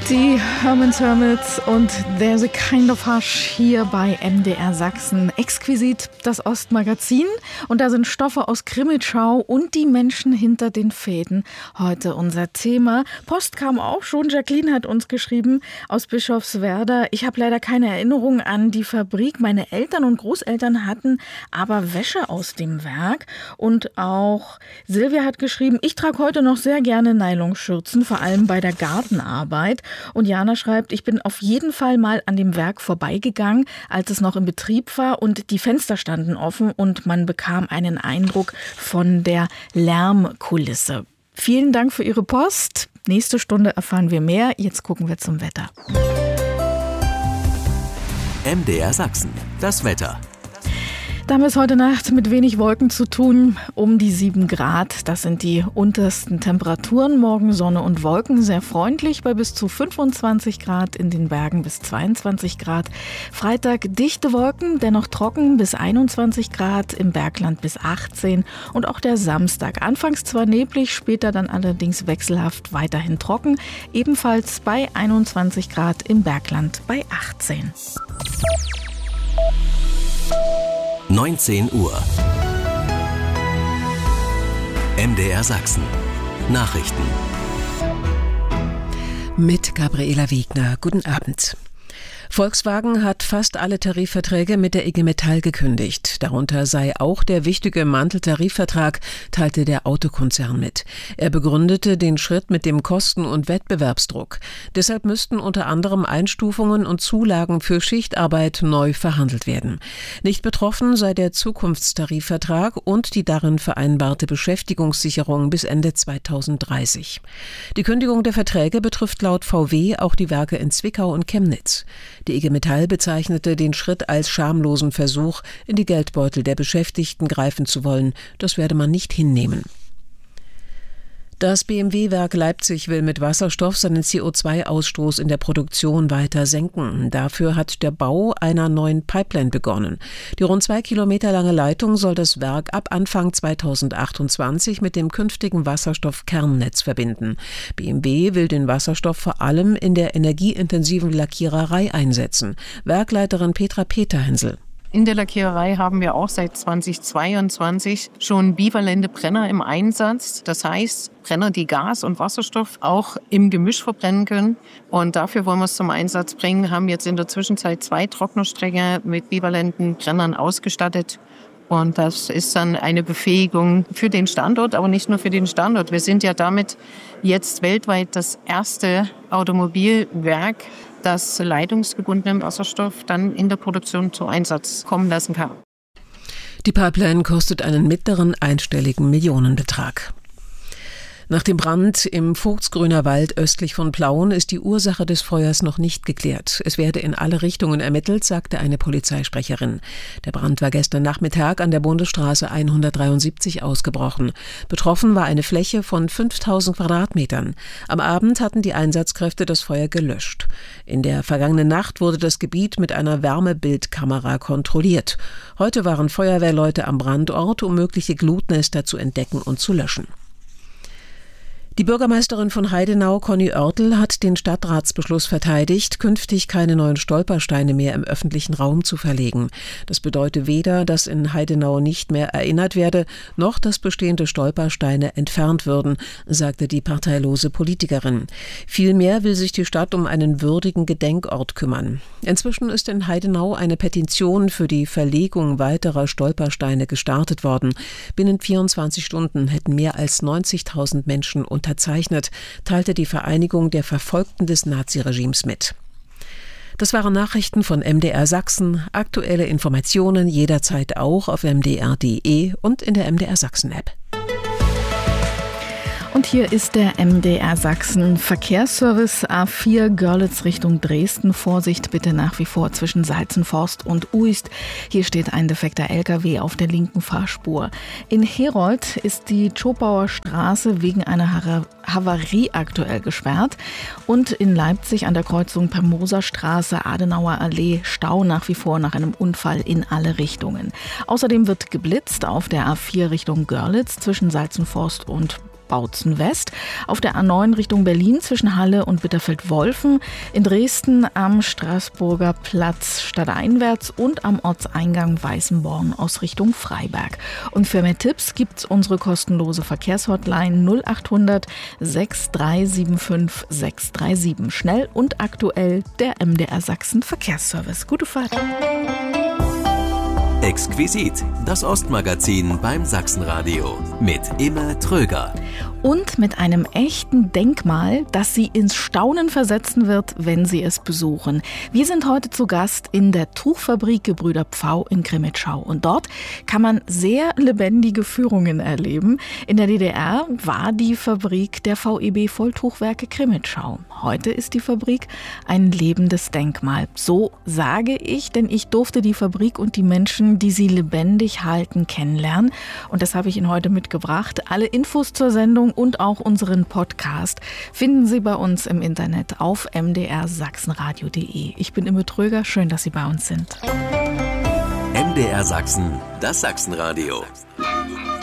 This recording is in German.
Die Hermits und There's a Kind of Hush hier bei MDR Sachsen. Exquisit, das Ostmagazin. Und da sind Stoffe aus Krimitschau und die Menschen hinter den Fäden. Heute unser Thema. Post kam auch schon. Jacqueline hat uns geschrieben aus Bischofswerda. Ich habe leider keine Erinnerung an die Fabrik. Meine Eltern und Großeltern hatten aber Wäsche aus dem Werk. Und auch Silvia hat geschrieben, ich trage heute noch sehr gerne Nylonschürzen, vor allem bei der Gartenarbeit. Und Jana schreibt, ich bin auf jeden Fall mal an dem Werk vorbeigegangen, als es noch in Betrieb war und die Fenster standen offen und man bekam einen Eindruck von der Lärmkulisse. Vielen Dank für Ihre Post. Nächste Stunde erfahren wir mehr. Jetzt gucken wir zum Wetter. MDR Sachsen, das Wetter. Da haben wir es heute Nacht mit wenig Wolken zu tun, um die 7 Grad. Das sind die untersten Temperaturen. Morgen Sonne und Wolken, sehr freundlich bei bis zu 25 Grad, in den Bergen bis 22 Grad. Freitag dichte Wolken, dennoch trocken bis 21 Grad, im Bergland bis 18. Und auch der Samstag, anfangs zwar neblig, später dann allerdings wechselhaft, weiterhin trocken. Ebenfalls bei 21 Grad, im Bergland bei 18. 19 Uhr. MDR Sachsen. Nachrichten. Mit Gabriela Wegner. Guten Abend. Volkswagen hat fast alle Tarifverträge mit der IG Metall gekündigt. Darunter sei auch der wichtige Manteltarifvertrag, teilte der Autokonzern mit. Er begründete den Schritt mit dem Kosten- und Wettbewerbsdruck. Deshalb müssten unter anderem Einstufungen und Zulagen für Schichtarbeit neu verhandelt werden. Nicht betroffen sei der Zukunftstarifvertrag und die darin vereinbarte Beschäftigungssicherung bis Ende 2030. Die Kündigung der Verträge betrifft laut VW auch die Werke in Zwickau und Chemnitz. Die IG Metall bezeichnete den Schritt als schamlosen Versuch, in die Geldbeutel der Beschäftigten greifen zu wollen. Das werde man nicht hinnehmen. Das BMW-Werk Leipzig will mit Wasserstoff seinen CO2-Ausstoß in der Produktion weiter senken. Dafür hat der Bau einer neuen Pipeline begonnen. Die rund 2 Kilometer lange Leitung soll das Werk ab Anfang 2028 mit dem künftigen Wasserstoffkernnetz verbinden. BMW will den Wasserstoff vor allem in der energieintensiven Lackiererei einsetzen. Werkleiterin Petra Peterhensel. In der Lackiererei haben wir auch seit 2022 schon bivalente Brenner im Einsatz. Das heißt, Brenner, die Gas und Wasserstoff auch im Gemisch verbrennen können. Und dafür wollen wir es zum Einsatz bringen. Haben jetzt in der Zwischenzeit 2 Trocknerstränge mit bivalenten Brennern ausgestattet. Und das ist dann eine Befähigung für den Standort, aber nicht nur für den Standort. Wir sind ja damit jetzt weltweit das erste Automobilwerk, das leitungsgebundenen Wasserstoff dann in der Produktion zum Einsatz kommen lassen kann. Die Pipeline kostet einen mittleren einstelligen Millionenbetrag. Nach dem Brand im Vogtsgrüner Wald östlich von Plauen ist die Ursache des Feuers noch nicht geklärt. Es werde in alle Richtungen ermittelt, sagte eine Polizeisprecherin. Der Brand war gestern Nachmittag an der Bundesstraße 173 ausgebrochen. Betroffen war eine Fläche von 5000 Quadratmetern. Am Abend hatten die Einsatzkräfte das Feuer gelöscht. In der vergangenen Nacht wurde das Gebiet mit einer Wärmebildkamera kontrolliert. Heute waren Feuerwehrleute am Brandort, um mögliche Glutnester zu entdecken und zu löschen. Die Bürgermeisterin von Heidenau, Conny Oertel, hat den Stadtratsbeschluss verteidigt, künftig keine neuen Stolpersteine mehr im öffentlichen Raum zu verlegen. Das bedeutet weder, dass in Heidenau nicht mehr erinnert werde, noch dass bestehende Stolpersteine entfernt würden, sagte die parteilose Politikerin. Vielmehr will sich die Stadt um einen würdigen Gedenkort kümmern. Inzwischen ist in Heidenau eine Petition für die Verlegung weiterer Stolpersteine gestartet worden. Binnen 24 Stunden hätten mehr als 90.000 Menschen unterzeichnet, teilte die Vereinigung der Verfolgten des Naziregimes mit. Das waren Nachrichten von MDR Sachsen. Aktuelle Informationen jederzeit auch auf mdr.de und in der MDR Sachsen-App. Und hier ist der MDR Sachsen Verkehrsservice A4 Görlitz Richtung Dresden. Vorsicht bitte nach wie vor zwischen Salzenforst und Uist. Hier steht ein defekter LKW auf der linken Fahrspur. In Herold ist die Tschopauer Straße wegen einer Havarie aktuell gesperrt. Und in Leipzig an der Kreuzung Permoser Straße, Adenauer Allee, Stau nach wie vor nach einem Unfall in alle Richtungen. Außerdem wird geblitzt auf der A4 Richtung Görlitz zwischen Salzenforst und Bautzen West, auf der A9 Richtung Berlin zwischen Halle und Bitterfeld-Wolfen, in Dresden am Straßburger Platz stadteinwärts und am Ortseingang Weißenborn aus Richtung Freiberg. Und für mehr Tipps gibt's unsere kostenlose Verkehrshotline 0800 6375 637. Schnell und aktuell der MDR Sachsen Verkehrsservice. Gute Fahrt. Exquisit, das Ostmagazin beim Sachsenradio mit Imme Tröger. Und mit einem echten Denkmal, das Sie ins Staunen versetzen wird, wenn Sie es besuchen. Wir sind heute zu Gast in der Tuchfabrik Gebrüder Pfau in Crimmitschau. Und dort kann man sehr lebendige Führungen erleben. In der DDR war die Fabrik der VEB Volltuchwerke Crimmitschau. Heute ist die Fabrik ein lebendes Denkmal. So sage ich, denn ich durfte die Fabrik und die Menschen, die sie lebendig halten, kennenlernen. Und das habe ich Ihnen heute mitgebracht. Alle Infos zur Sendung und auch unseren Podcast finden Sie bei uns im Internet auf mdrsachsenradio.de. Ich bin Imme Tröger, schön, dass Sie bei uns sind. MDR Sachsen, das Sachsenradio.